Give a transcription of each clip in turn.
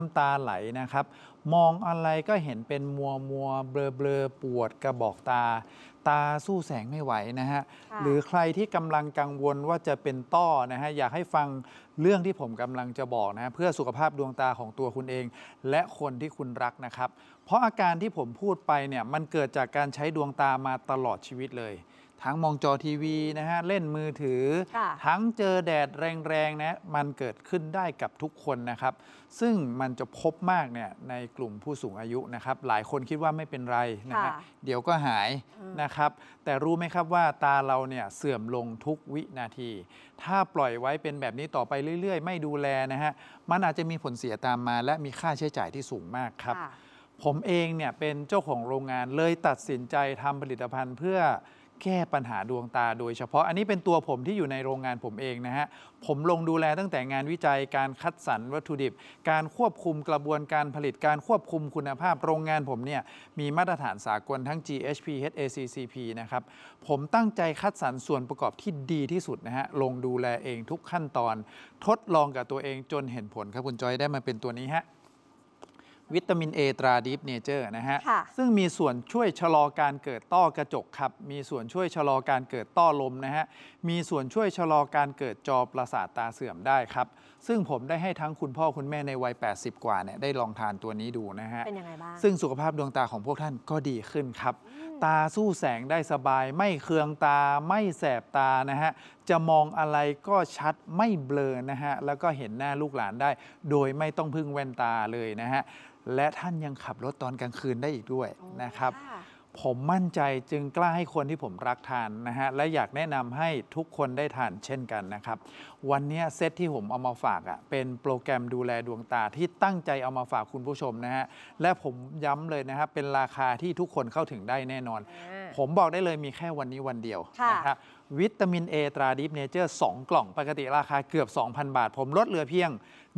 น้ำตาไหลนะครับมองอะไรก็เห็นเป็นมัวเบลอปวดกระบอกตาสู้แสงไม่ไหวนะฮะหรือใครที่กำลังกังวลว่าจะเป็นต้อนะฮะอยากให้ฟังเรื่องที่ผมกำลังจะบอกนะเพื่อสุขภาพดวงตาของตัวคุณเองและคนที่คุณรักนะครับเพราะอาการที่ผมพูดไปเนี่ยมันเกิดจากการใช้ดวงตามาตลอดชีวิตเลยทั้งมองจอทีวีนะฮะเล่นมือถือทั้งเจอแดดแรงๆนะมันเกิดขึ้นได้กับทุกคนนะครับซึ่งมันจะพบมากเนี่ยในกลุ่มผู้สูงอายุนะครับหลายคนคิดว่าไม่เป็นไรนะฮะเดี๋ยวก็หายนะครับแต่รู้ไหมครับว่าตาเราเนี่ยเสื่อมลงทุกวินาที ถ้าปล่อยไว้เป็นแบบนี้ต่อไปเรื่อยๆไม่ดูแลนะฮะมันอาจจะมีผลเสียตามมาและมีค่าใช้จ่ายที่สูงมากครับผมเองเนี่ยเป็นเจ้าของโรงงานเลยตัดสินใจทำผลิตภัณฑ์เพื่อแก้ปัญหาดวงตาโดยเฉพาะอันนี้เป็นตัวผมที่อยู่ในโรงงานผมเองนะฮะผมลงดูแลตั้งแต่งานวิจัยการคัดสรรวัตถุดิบการควบคุมกระบวนการผลิตการควบคุมคุณภาพโรงงานผมเนี่ยมีมาตรฐานสากลทั้ง GHP HACCP นะครับผมตั้งใจคัดสรรส่วนประกอบที่ดีที่สุดนะฮะลงดูแลเองทุกขั้นตอนทดลองกับตัวเองจนเห็นผลครับคุณจอยได้มาเป็นตัวนี้ฮะวิตามิน A ตราดีฟเนเจอร์นะฮะซึ่งมีส่วนช่วยชะลอการเกิดต้อกระจกครับมีส่วนช่วยชะลอการเกิดต้อลมนะฮะมีส่วนช่วยชะลอการเกิดจอประสาทตาเสื่อมได้ครับซึ่งผมได้ให้ทั้งคุณพ่อคุณแม่ในวัย80กว่าเนี่ยได้ลองทานตัวนี้ดูนะฮะเป็นยังไงบ้างซึ่งสุขภาพดวงตาของพวกท่านก็ดีขึ้นครับตาสู้แสงได้สบายไม่เคืองตาไม่แสบตานะฮะจะมองอะไรก็ชัดไม่เบลอนะฮะแล้วก็เห็นหน้าลูกหลานได้โดยไม่ต้องพึ่งแว่นตาเลยนะฮะและท่านยังขับรถตอนกลางคืนได้อีกด้วยนะครับผมมั่นใจจึงกล้าให้คนที่ผมรักทานนะฮะและอยากแนะนำให้ทุกคนได้ทานเช่นกันนะครับวันนี้เซตที่ผมเอามาฝากเป็นโปรแกรมดูแลดวงตาที่ตั้งใจเอามาฝากคุณผู้ชมนะฮะและผมย้ำเลยนะครับเป็นราคาที่ทุกคนเข้าถึงได้แน่นอนผมบอกได้เลยมีแค่วันนี้วันเดียวนะครับวิตามิน A ตราดิฟเนเจอร์2กล่องปกติราคาเกือบ 2,000 บาทผมลดเหลือเพียง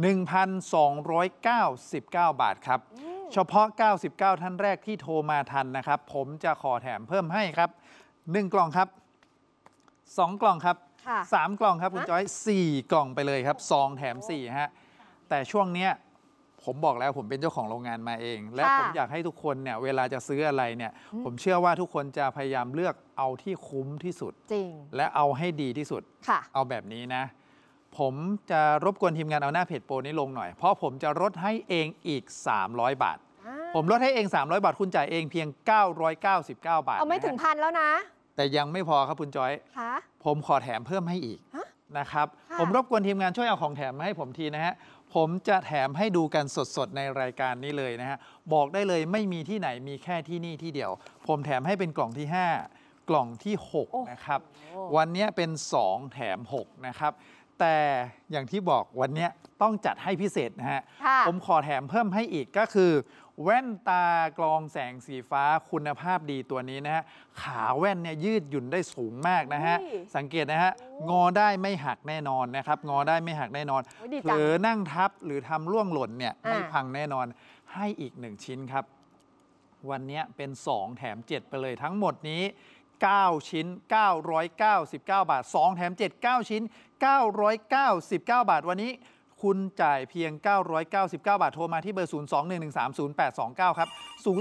1,299 บาทครับเฉพาะ99ท่านแรกที่โทรมาทันนะครับผมจะขอแถมเพิ่มให้ครับ1กล่องครับ2กล่องครับ3กล่องครับคุณจอย4กล่องไปเลยครับ2แถม4ฮะแต่ช่วงเนี้ยผมบอกแล้วผมเป็นเจ้าของโรงงานมาเองและผมอยากให้ทุกคนเนี่ยเวลาจะซื้ออะไรเนี่ยผมเชื่อว่าทุกคนจะพยายามเลือกเอาที่คุ้มที่สุดจริงและเอาให้ดีที่สุดเอาแบบนี้นะผมจะรบกวนทีมงานเอาหน้าเพจโปรนี้ลงหน่อยเพราะผมจะลดให้เองอีก300 บาทผมลดให้เอง300 บาทคุณจ่ายเองเพียง999 บาทเอาไม่ถึงพันแล้วนะแต่ยังไม่พอครับคุณจอยผมขอแถมเพิ่มให้อีกนะครับผมรบกวนทีมงานช่วยเอาของแถมมาให้ผมทีนะฮะผมจะแถมให้ดูกันสดๆในรายการนี้เลยนะฮะบอกได้เลยไม่มีที่ไหนมีแค่ที่นี่ที่เดียวผมแถมให้เป็นกล่องที่5กล่องที่6นะครับวันนี้เป็น2แถม6นะครับแต่อย่างที่บอกวันนี้ต้องจัดให้พิเศษนะฮะผมขอแถมเพิ่มให้อีกก็คือแว่นตากรองแสงสีฟ้าคุณภาพดีตัวนี้นะฮะขาแว่นเนี่ยยืดหยุ่นได้สูงมากนะฮะสังเกตนะฮะงอได้ไม่หักแน่นอนนะครับงอได้ไม่หักแน่นอนเผลอนั่งทับหรือทำร่วงหล่นเนี่ยไม่พังแน่นอนให้อีก1ชิ้นครับวันนี้เป็น2แถม7ไปเลยทั้งหมดนี้9ชิ้น999 บาท2แถม7 9ชิ้น999 บาทวันนี้คุณจ่ายเพียง999 บาทโทรมาที่เบอร์02-113-0829ครับ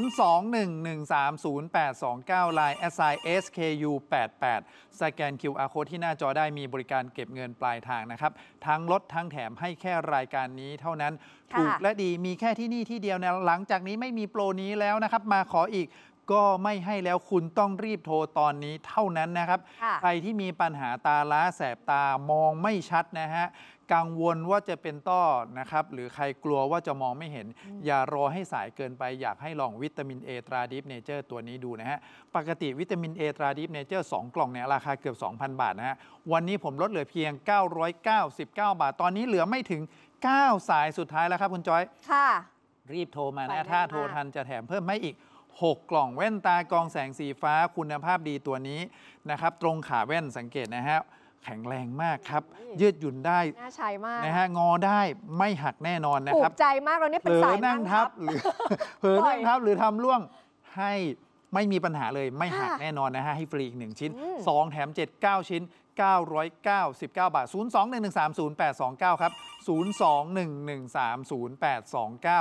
02-113-0829 Line SKU88 สแกน QR Code ที่หน้าจอได้มีบริการเก็บเงินปลายทางนะครับทั้งลดทั้งแถมให้แค่รายการนี้เท่านั้นถูกและดีมีแค่ที่นี่ที่เดียวนะหลังจากนี้ไม่มีโปรนี้แล้วนะครับมาขออีกก็ไม่ให้แล้วคุณต้องรีบโทรตอนนี้เท่านั้นนะครับใครที่มีปัญหาตาล้าแสบตามองไม่ชัดนะฮะกังวลว่าจะเป็นต้อนะครับหรือใครกลัวว่าจะมองไม่เห็นอย่ารอให้สายเกินไปอยากให้ลองวิตามิน A ตราดิฟเนเจอร์ตัวนี้ดูนะฮะปกติวิตามิน A ตราดิฟเนเจอร์2กล่องเนี่ยราคาเกือบ 2,000 บาทนะฮะวันนี้ผมลดเหลือเพียง999 บาทตอนนี้เหลือไม่ถึง9สายสุดท้ายแล้วครับคุณจอยค่ะรีบโทรมานะถ้าโทรทันจะแถมเพิ่มให้อีก6กล่องแว่นตากรองแสงสีฟ้าคุณภาพดีตัวนี้นะครับตรงขาแว่นสังเกตนะฮะแข็งแรงมากครับยืดหยุ่นได้น่าใช้มากนะฮะงอได้ไม่หักแน่นอนนะครับถูกใจมากเราเนี่ยเป็นสายนั่งทับหรือเผลอนั่งทับหรือทำร่วงให้ไม่มีปัญหาเลยไม่หักแน่นอนนะฮะให้ฟรีอีก1ชิ้น2แถม7 9ชิ้น 999 บาท 021130829 ครับ 021130829